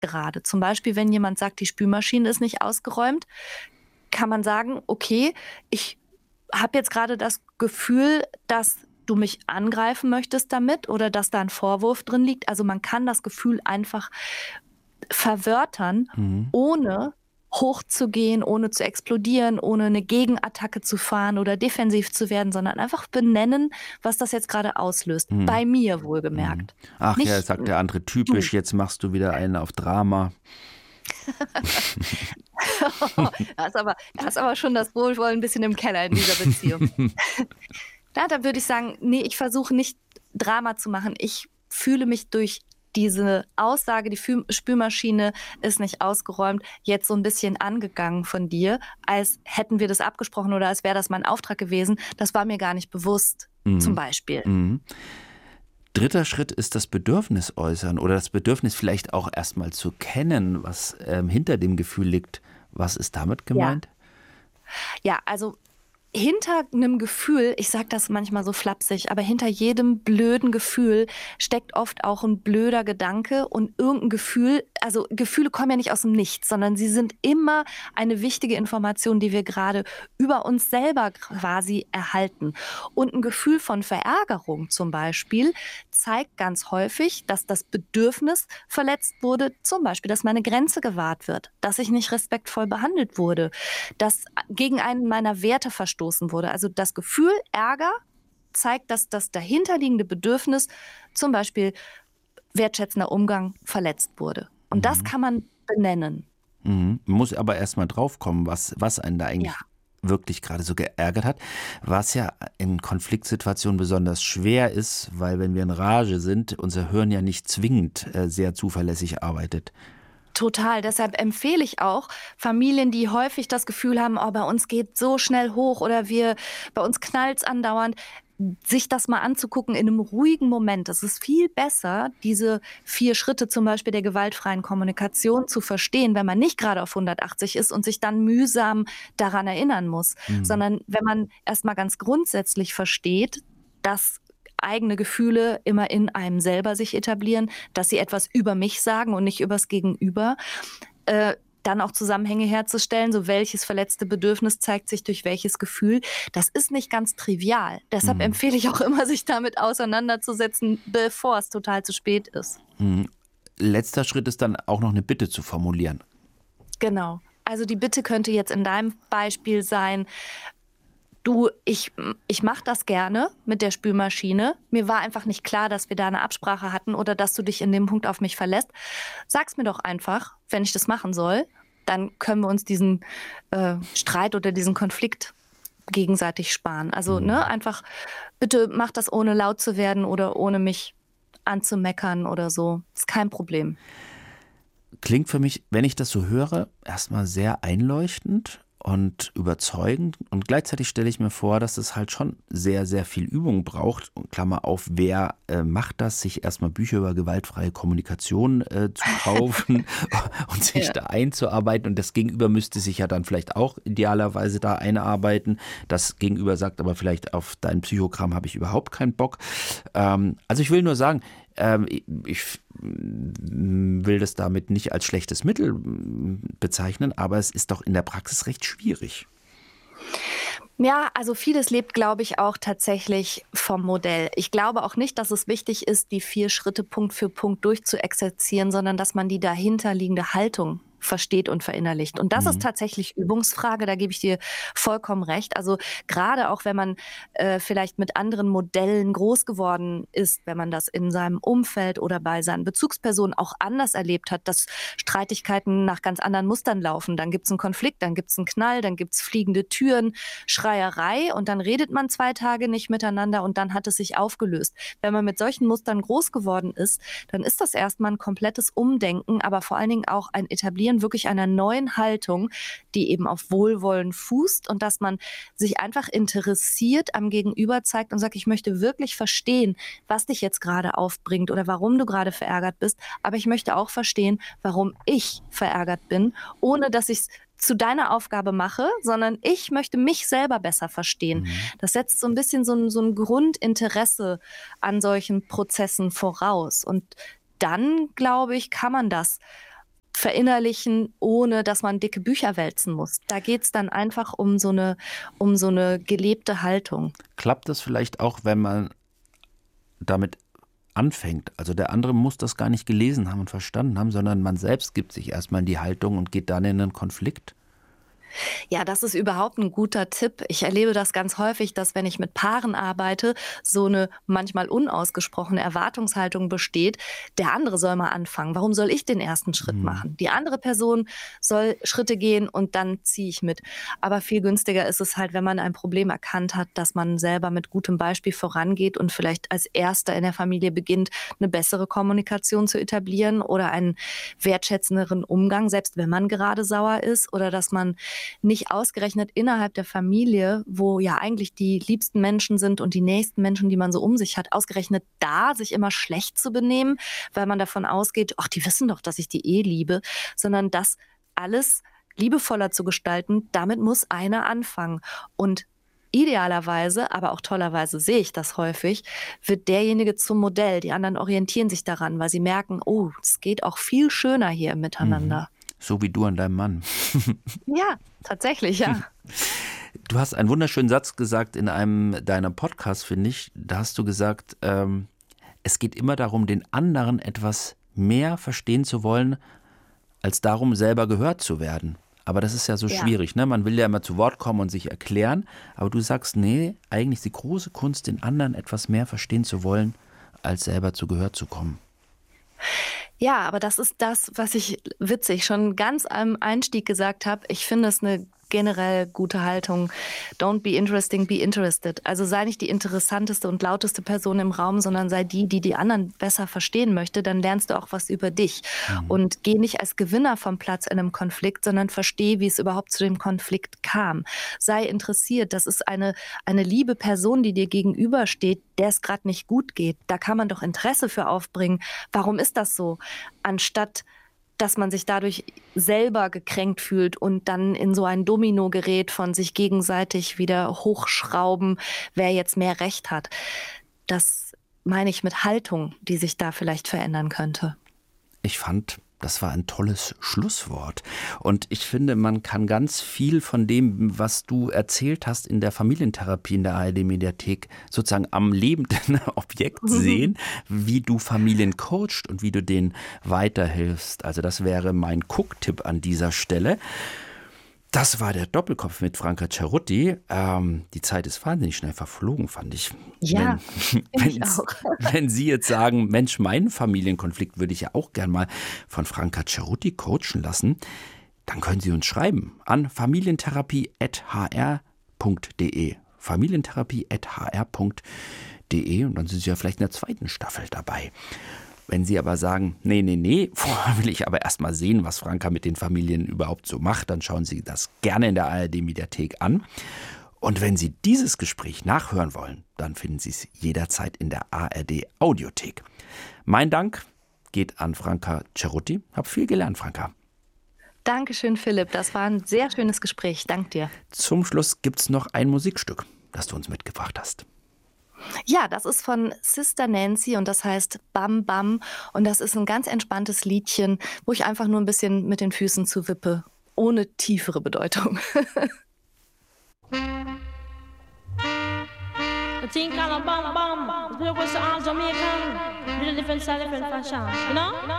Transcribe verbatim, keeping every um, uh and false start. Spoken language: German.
gerade. Zum Beispiel, wenn jemand sagt, die Spülmaschine ist nicht ausgeräumt, kann man sagen, okay, ich habe jetzt gerade das Gefühl, dass du mich angreifen möchtest damit oder dass da ein Vorwurf drin liegt. Also man kann das Gefühl einfach verwörtern, Mhm. ohne hochzugehen, ohne zu explodieren, ohne eine Gegenattacke zu fahren oder defensiv zu werden, sondern einfach benennen, was das jetzt gerade auslöst. Mhm. Bei mir Mhm. wohlgemerkt. Ach ja, Nicht sagt der andere du. typisch, jetzt machst du wieder einen auf Drama. Da ist aber da ist aber schon das Wohlwollen 'n bisschen im Keller in dieser Beziehung. Da da würde ich sagen, ne, ich versuche nicht Drama zu machen. Ich fühle mich durch diese Aussage, die Fü Spülmaschine ist nicht ausgeräumt, jetzt so 'n bisschen angegangen von dir, als hätten wir das abgesprochen oder als wäre das mein Auftrag gewesen. Das war mir gar nicht bewusst, zum Mhm. Beispiel. Mhm. Dritter Schritt ist das Bedürfnis äußern oder das Bedürfnis vielleicht auch erst mal zu kennen, was, ähm, hinter dem Gefühl liegt. Was ist damit Ja. gemeint? Ja, also hinter 'nem Gefühl, ich sage das manchmal so flapsig, aber hinter jedem blöden Gefühl steckt oft auch 'n blöder Gedanke und irgend 'n Gefühl. Also, Gefühle kommen ja nicht aus'm Nichts, sondern sie sind immer eine wichtige Information, die wir grade über uns selber quasi erhalten. Und 'n Gefühl von Verärgerung zum Beispiel zeigt ganz häufig, dass das Bedürfnis verletzt wurde, zum Beispiel, dass meine Grenze gewahrt wird, dass ich nicht respektvoll behandelt wurde, dass gegen einen meiner Werte verstoßen wurde. Also, das Gefühl Ärger zeigt, dass das dahinterliegende Bedürfnis, zum Beispiel wertschätzender Umgang, verletzt wurde. Und das Mhm. kann man benennen. Mhm. Man muss aber erst mal draufkommen, was was einen da Ja. eigentlich wirklich grade so geärgert hat, was ja in Konfliktsituationen besonders schwer ist, weil wenn wir in Rage sind, unser Hirn ja nicht zwingend, äh, sehr zuverlässig arbeitet. Total. Deshalb empfehle ich auch Familien, die häufig das Gefühl haben: „Oh, bei uns geht so schnell hoch oder wir bei uns knallt's andauernd“, sich das mal anzugucken in 'nem ruhigen Moment. Es ist viel besser, diese vier Schritte zum Beispiel der gewaltfreien Kommunikation zu verstehen, wenn man nicht grade auf hundertachtzig ist und sich dann mühsam daran erinnern muss. Mhm. Sondern wenn man erst mal ganz grundsätzlich versteht, dass eigene Gefühle immer in einem selber sich etablieren, dass sie etwas über mich sagen und nicht übers Gegenüber. Äh, dann auch Zusammenhänge herzustellen, so welches verletzte Bedürfnis zeigt sich durch welches Gefühl. Das ist nicht ganz trivial. Deshalb Mhm. empfehle ich auch immer, sich damit auseinanderzusetzen, bevor es total zu spät ist. Mhm. Letzter Schritt ist dann auch noch 'ne Bitte zu formulieren. Genau. Also, die Bitte könnte jetzt in deinem Beispiel sein: „Du, ich m ich mache das gerne mit der Spülmaschine. Mir war einfach nicht klar, dass wir da 'ne Absprache hatten oder dass du dich in dem Punkt auf mich verlässt. Sag's mir doch einfach, wenn ich das machen soll. Dann können wir uns diesen, äh, Streit oder diesen Konflikt gegenseitig sparen.“ Also, ne, Mhm. einfach: „Bitte mach das, ohne laut zu werden oder ohne mich anzumeckern oder so. Ist kein Problem.“ Klingt für mich, wenn ich das so höre, erst mal sehr einleuchtend und überzeugend. Und gleichzeitig stelle ich mir vor, dass es halt schon sehr, sehr viel Übung braucht. Und Klammer auf, wer, äh, macht das, sich erst mal Bücher über gewaltfreie Kommunikation, äh, zu kaufen und sich Ja. da einzuarbeiten. Und das Gegenüber müsste sich ja dann vielleicht auch idealerweise da einarbeiten. Das Gegenüber sagt aber vielleicht: „Auf dein Psychogramm habe ich überhaupt keinen Bock.“ Ähm, also, ich will nur sagen, ähm, i ich will das damit nicht als schlechtes Mittel bezeichnen, aber es ist doch in der Praxis recht schwierig. Ja, also vieles lebt, glaube ich, auch tatsächlich vom Modell. Ich glaube auch nicht, dass es wichtig ist, die vier Schritte Punkt für Punkt durchzuexerzieren, sondern dass man die dahinterliegende Haltung versteht und verinnerlicht. Und das ist Mhm. tatsächlich Übungsfrage, da gebe ich dir vollkommen recht. Also, grade auch, wenn man, äh, vielleicht mit anderen Modellen groß geworden ist, wenn man das in seinem Umfeld oder bei seinen Bezugspersonen auch anders erlebt hat, dass Streitigkeiten nach ganz anderen Mustern laufen. Dann gibt's 'n Konflikt, dann gibt's 'n Knall, dann gibt's fliegende Türen, Schreierei und dann redet man zwei Tage nicht miteinander und dann hat es sich aufgelöst. Wenn man mit solchen Mustern groß geworden ist, dann ist das erst mal 'n komplettes Umdenken, aber vor allen Dingen auch ein Etablieren wirklich einer neuen Haltung, die eben auf Wohlwollen fußt und dass man sich einfach interessiert am Gegenüber zeigt und sagt: „Ich möchte wirklich verstehen, was dich jetzt grade aufbringt oder warum du grade verärgert bist, aber ich möchte auch verstehen, warum ich verärgert bin, ohne dass ich's zu deiner Aufgabe mache, sondern ich möchte mich selber besser verstehen.“ Mhm. Das setzt so 'n bisschen so 'n so 'n Grundinteresse an solchen Prozessen voraus. Und dann, glaube ich, kann man das verinnerlichen, ohne dass man dicke Bücher wälzen muss. Da geht es dann einfach um so eine, um so eine gelebte Haltung. Klappt das vielleicht auch, wenn man damit anfängt? Also der andere muss das gar nicht gelesen haben und verstanden haben, sondern man selbst gibt sich erstmal in die Haltung und geht dann in einen Konflikt? Ja, das ist überhaupt ein guter Tipp. Ich erlebe das ganz häufig, dass, wenn ich mit Paaren arbeite, so eine manchmal unausgesprochene Erwartungshaltung besteht, der andere soll mal anfangen. Warum soll ich den ersten Schritt Mhm. machen? Die andere Person soll Schritte gehen und dann ziehe ich mit. Aber viel günstiger ist es halt, wenn man ein Problem erkannt hat, dass man selber mit gutem Beispiel vorangeht und vielleicht als Erster in der Familie beginnt, eine bessere Kommunikation zu etablieren oder einen wertschätzenderen Umgang, selbst wenn man gerade sauer ist, oder dass man nicht ausgerechnet innerhalb der Familie, wo ja eigentlich die liebsten Menschen sind und die nächsten Menschen, die man so um sich hat, ausgerechnet da sich immer schlecht zu benehmen, weil man davon ausgeht, ach, die wissen doch, dass ich die eh liebe, sondern das alles liebevoller zu gestalten, damit muss einer anfangen. Und idealerweise, aber auch tollerweise sehe ich das häufig, wird derjenige zum Modell. Die anderen orientieren sich daran, weil sie merken, oh, es geht auch viel schöner hier im Miteinander. So wie du an deinem Mann. Ja, tatsächlich, ja. Du hast einen wunderschönen Satz gesagt in einem deiner Podcasts, finde ich. Da hast du gesagt, ähm, es geht immer darum, den anderen etwas mehr verstehen zu wollen, als darum, selber gehört zu werden. Aber das ist ja so Ja. schwierig, ne? Man will ja immer zu Wort kommen und sich erklären. Aber du sagst, nee, eigentlich ist die große Kunst, den anderen etwas mehr verstehen zu wollen, als selber zu Gehör zu kommen. Ja, aber das ist das, was ich witzig schon ganz am Einstieg gesagt habe. Ich finde es eine generell gute Haltung. Don't be interesting, be interested. Also sei nicht die interessanteste und lauteste Person im Raum, sondern sei die, die die anderen besser verstehen möchte. Dann lernst du auch was über dich. Mhm. Und geh nicht als Gewinner vom Platz in einem Konflikt, sondern versteh, wie es überhaupt zu dem Konflikt kam. Sei interessiert. Das ist eine, eine liebe Person, die dir gegenübersteht, der es gerade nicht gut geht. Da kann man doch Interesse für aufbringen. Warum ist das so? Anstatt dass man sich dadurch selber gekränkt fühlt und dann in so ein Domino gerät von sich gegenseitig wieder hochschrauben, wer jetzt mehr Recht hat. Das meine ich mit Haltung, die sich da vielleicht verändern könnte. Ich fand, das war ein tolles Schlusswort. Und ich finde, man kann ganz viel von dem, was du erzählt hast in der Familientherapie in der A R D-Mediathek, sozusagen am lebenden Objekt sehen, wie du Familien coachst und wie du denen weiterhilfst. Also das wäre mein Gucktipp an dieser Stelle. Das war der Doppelkopf mit Franka Cerutti. Ähm, die Zeit ist wahnsinnig schnell verflogen, fand ich. Ja, wenn, ich wenn, auch. wenn Sie jetzt sagen, Mensch, meinen Familienkonflikt würde ich ja auch gern mal von Franka Cerutti coachen lassen, dann können Sie uns schreiben an familientherapie at h r punkt d e. familientherapie at h r punkt d e und dann sind Sie ja vielleicht in der zweiten Staffel dabei. Wenn Sie aber sagen, nee, nee, nee, vorher will ich aber erst mal sehen, was Franka mit den Familien überhaupt so macht, dann schauen Sie das gerne in der A R D-Mediathek an. Und wenn Sie dieses Gespräch nachhören wollen, dann finden Sie es jederzeit in der A R D-Audiothek. Mein Dank geht an Franka Cerutti. Hab viel gelernt, Franka. Dankeschön, Philipp. Das war ein sehr schönes Gespräch. Dank dir. Zum Schluss gibt es noch ein Musikstück, das du uns mitgebracht hast. Ja, das ist von Sister Nancy und das heißt Bam Bam. Und das ist ein ganz entspanntes Liedchen, wo ich einfach nur ein bisschen mit den Füßen zuwippe, ohne tiefere Bedeutung. The thing called a bam bam. It's what's on Jamaican. Little different style, different fashion. You know?